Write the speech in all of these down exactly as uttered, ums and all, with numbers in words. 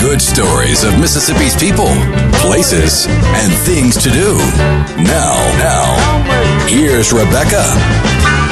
Good stories of Mississippi's people, places, and things to do. Now, now, here's Rebecca.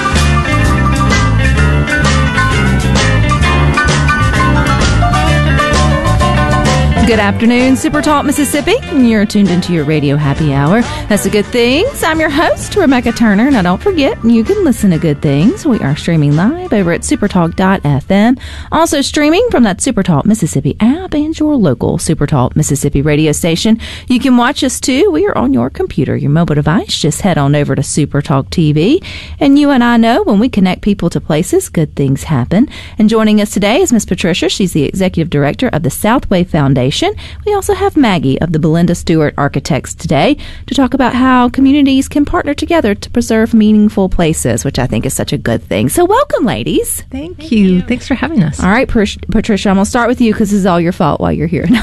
Good afternoon, Super Talk Mississippi. You're tuned into your radio happy hour. That's the Good Things. I'm your host, Rebecca Turner. Now, don't forget, you can listen to Good Things. We are streaming live over at supertalk dot f m. Also streaming from that Supertalk Mississippi app and your local Supertalk Mississippi radio station. You can watch us, too. We are on your computer, your mobile device. Just head on over to Supertalk T V. And you and I know when we connect people to places, good things happen. And joining us today is Miss Patricia. She's the Executive Director of the Southway Foundation. We also have Maggie of the Belinda Stewart Architects today to talk about how communities can partner together to preserve meaningful places, which I think is such a good thing. So welcome, ladies. Thank, Thank you. you. Thanks for having us. All right, Patricia, I'm going to start with you because this is all your fault while you're here.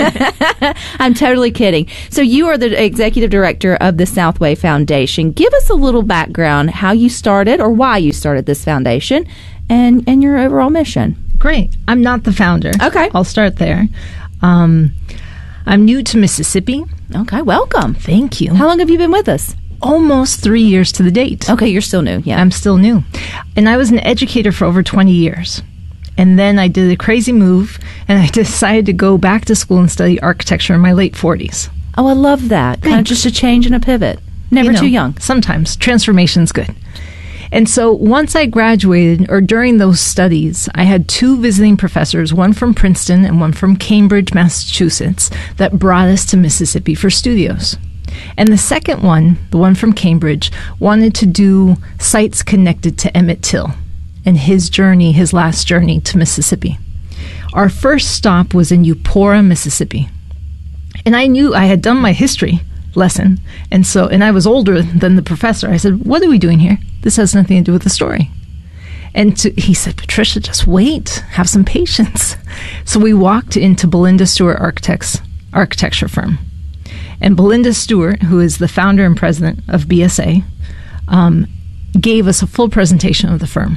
I'm totally kidding. So you are the Executive Director of the Southway Foundation. Give us a little background, how you started or why you started this foundation and, and your overall mission. Great. I'm not the founder. Okay. I'll start there. Um, I'm new to Mississippi. Okay, welcome. Thank you. How long have you been with us? Almost three years to the date. Okay, you're still new, yeah. I'm still new. And I was an educator for over twenty years. And then I did a crazy move, and I decided to go back to school and study architecture in my late forties. Oh, I love that. Kind of just a change and a pivot. Never you know, too young. Sometimes. Transformation's good. And so once I graduated, or during those studies, I had two visiting professors, one from Princeton and one from Cambridge, Massachusetts, that brought us to Mississippi for studios. And the second one, the one from Cambridge, wanted to do sites connected to Emmett Till and his journey, his last journey to Mississippi. Our first stop was in Eupora, Mississippi. And I knew I had done my history lesson, and so and I was older than the professor. I said, "What are we doing here? This has nothing to do with the story." And to, he said, "Patricia, just wait, have some patience." So we walked into Belinda Stewart Architects architecture firm, and Belinda Stewart, who is the founder and president of B S A, um, gave us a full presentation of the firm.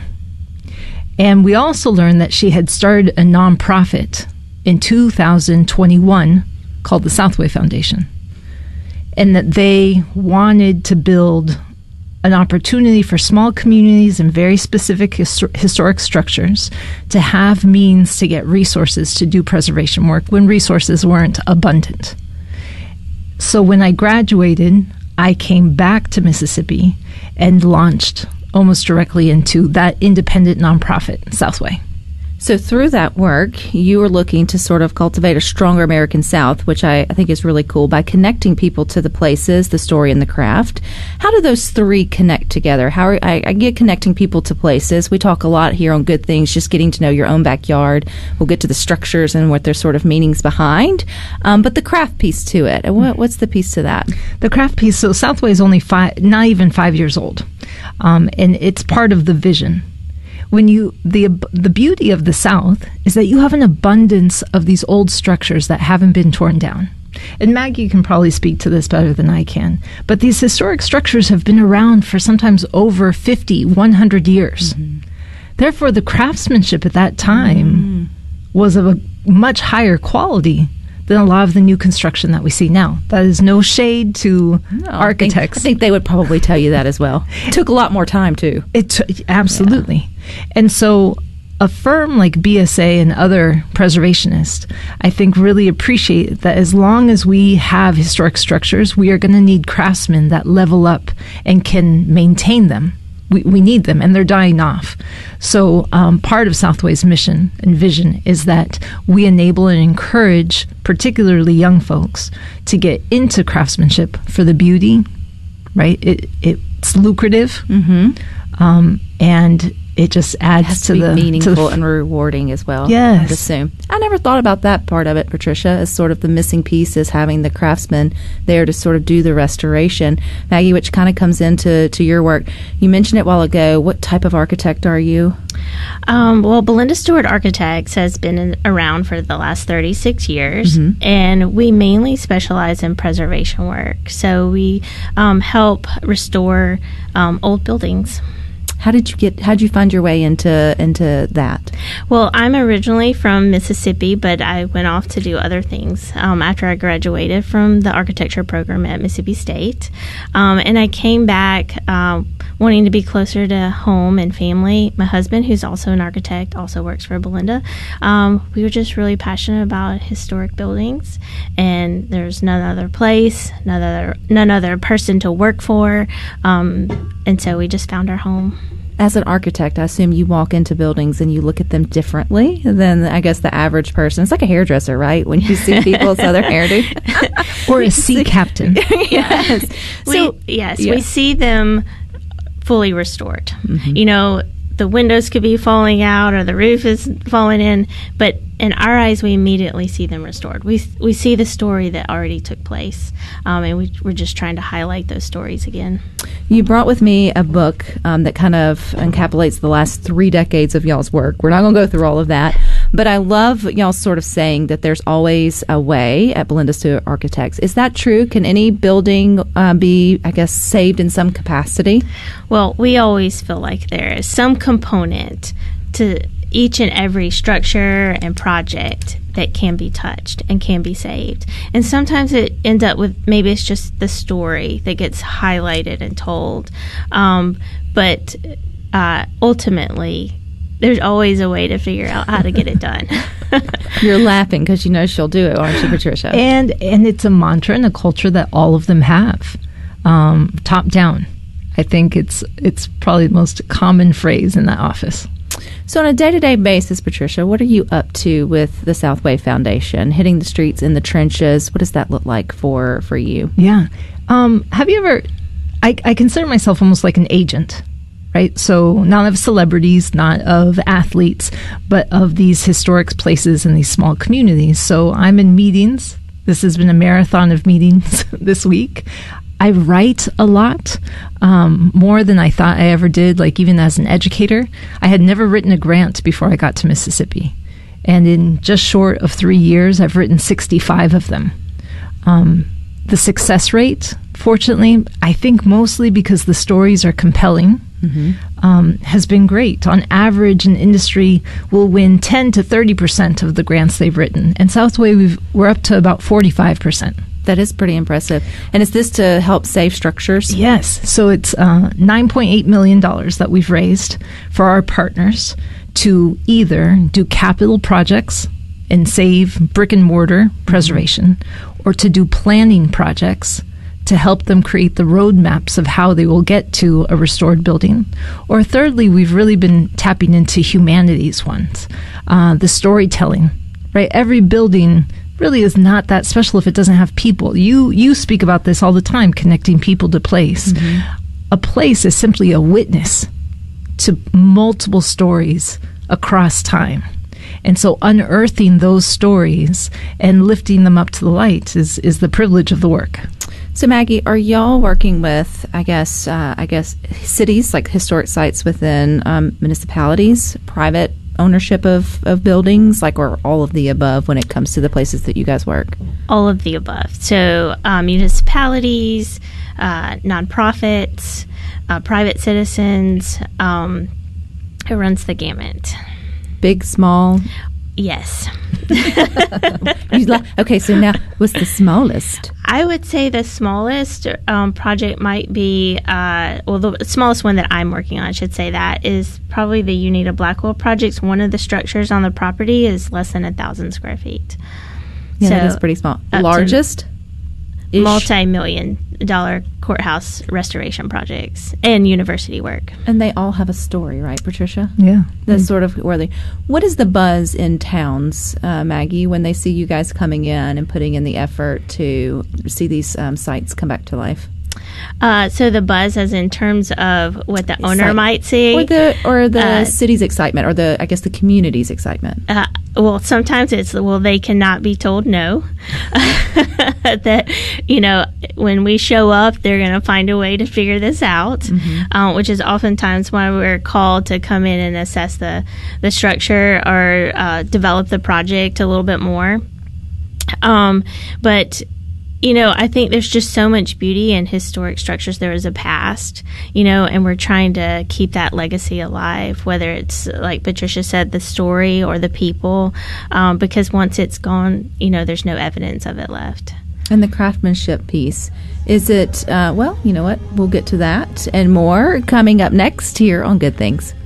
And we also learned that she had started a nonprofit in two thousand twenty-one called the Southway Foundation, and that they wanted to build an opportunity for small communities and very specific his- historic structures to have means to get resources to do preservation work when resources weren't abundant. So when I graduated, I came back to Mississippi and launched almost directly into that independent nonprofit, Southway. So through that work, you were looking to sort of cultivate a stronger American South, which I, I think is really cool, by connecting people to the places, the story, and the craft. How do those three connect together? How are, I, I get connecting people to places. We talk a lot here on Good Things, just getting to know your own backyard. We'll get to the structures and what their sort of meanings behind. Um, but the craft piece to it, what, what's the piece to that? The craft piece, so Southway is only five, not even five years old, um, and it's part of the vision. When you the the beauty of the South is that you have an abundance of these old structures that haven't been torn down. And Maggie can probably speak to this better than I can. But these historic structures have been around for sometimes over fifty, one hundred years. Mm-hmm. Therefore, the craftsmanship at that time mm-hmm. was of a much higher quality than a lot of the new construction that we see now. That is no shade to no, architects. I think, I think they would probably tell you that as well. It took a lot more time, too. It t- Absolutely. Yeah. And so a firm like B S A and other preservationists, I think, really appreciate that as long as we have historic structures, we are going to need craftsmen that level up and can maintain them. We, we need them, and they're dying off. So um, part of Southway's mission and vision is that we enable and encourage particularly young folks to get into craftsmanship for the beauty, right? It, it's lucrative, mm-hmm. um, and it just adds it has to, to be the meaningful to the, and rewarding as well. Yes, I'd assume. I never thought about that part of it, Patricia, as sort of the missing piece is having the craftsmen there to sort of do the restoration. Maggie, which kind of comes into to your work. You mentioned it a while ago. What type of architect are you? Um, well, Belinda Stewart Architects has been in, around for the last thirty-six years, mm-hmm. and we mainly specialize in preservation work. So we um, help restore um, old buildings. How did you get? How did you find your way into into that? Well, I'm originally from Mississippi, but I went off to do other things um, after I graduated from the architecture program at Mississippi State, um, and I came back um, wanting to be closer to home and family. My husband, who's also an architect, also works for Belinda. Um, we were just really passionate about historic buildings, and there's none other place, none other none other person to work for, um, and so we just found our home. As an architect, I assume you walk into buildings and you look at them differently than, I guess, the average person. It's like a hairdresser, right? When you see people, so their hairdo. Or a sea captain. Yes. So, we, yes, yeah. we see them fully restored. Mm-hmm. You know, the windows could be falling out or the roof is falling in, but in our eyes, we immediately see them restored. We we see the story that already took place, um, and we, we're just trying to highlight those stories again. You brought with me a book um, that kind of encapsulates the last three decades of y'all's work. We're not going to go through all of that, but I love y'all sort of saying that there's always a way at Belinda Stewart Architects. Is that true? Can any building uh, be, I guess, saved in some capacity? Well, we always feel like there is some component to each and every structure and project that can be touched and can be saved. And sometimes it ends up with maybe it's just the story that gets highlighted and told. Um, but uh, ultimately, there's always a way to figure out how to get it done. You're laughing because you know she'll do it, aren't you, Patricia? And and it's a mantra and a culture that all of them have, um, top down. I think it's it's probably the most common phrase in that office. So on a day-to-day basis, Patricia, what are you up to with the Southway Foundation? Hitting the streets, in the trenches, what does that look like for, for you? Yeah. Um, have you ever, I, I consider myself almost like an agent, right? So not of celebrities, not of athletes, but of these historic places and these small communities. So I'm in meetings. This has been a marathon of meetings this week. I write a lot, um, more than I thought I ever did, like even as an educator. I had never written a grant before I got to Mississippi. And in just short of three years, I've written sixty-five of them. Um, the success rate, fortunately, I think mostly because the stories are compelling, mm-hmm. um, has been great. On average, an industry will win ten to thirty percent of the grants they've written. And Southway, we've, we're up to about forty-five percent. That is pretty impressive. And is this to help save structures? Yes. So it's uh, nine point eight million dollars that we've raised for our partners to either do capital projects and save brick and mortar preservation, or to do planning projects to help them create the roadmaps of how they will get to a restored building. Or thirdly, we've really been tapping into humanities ones, uh, the storytelling, right? Every building really is not that special if it doesn't have people. You you speak about this all the time, connecting people to place. Mm-hmm. A place is simply a witness to multiple stories across time. And so unearthing those stories and lifting them up to the light is, is the privilege of the work. So Maggie, are y'all working with, I guess, uh, I guess cities, like historic sites within um, municipalities, private ownership of, of buildings, like, or all of the above when it comes to the places that you guys work? All of the above. So um, municipalities, uh, nonprofits, uh, private citizens, um, it runs the gamut. Big, small? Yes. Okay, so now what's the smallest? I would say the smallest um, project might be, uh, well, the smallest one that I'm working on, I should say that, is probably the Unita Blackwell project. One of the structures on the property is less than a thousand square feet. Yeah, so that is pretty small. Largest? Multi-million dollar courthouse restoration projects and university work. And they all have a story, right, Patricia? Yeah. That's mm-hmm. sort of where they... What is the buzz in towns, uh, Maggie, when they see you guys coming in and putting in the effort to see these um, sites come back to life? Uh, so the buzz, as in terms of what the owner Excite- might see, or the or the uh, city's excitement, or the I guess the community's excitement. Uh, well, sometimes it's well, they cannot be told no. That, you know, when we show up, they're going to find a way to figure this out, mm-hmm. uh, which is oftentimes why we're called to come in and assess the the structure or uh, develop the project a little bit more. Um, but you know, I think there's just so much beauty in historic structures. There is a past, you know, and we're trying to keep that legacy alive, whether it's, like Patricia said, the story or the people, um, because once it's gone, you know, there's no evidence of it left. And the craftsmanship piece. Is it, uh, well, you know what? We'll get to that and more coming up next here on Good Things.